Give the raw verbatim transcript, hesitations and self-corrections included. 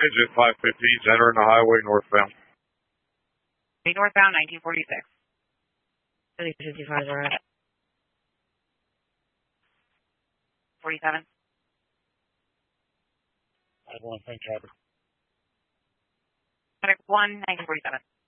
Digit five fifty, he's entering the highway northbound. Northbound, nineteen forty-six. fifty-five, all right. forty-seven. I want to thank Traffic. Traffic one, nineteen forty-seven.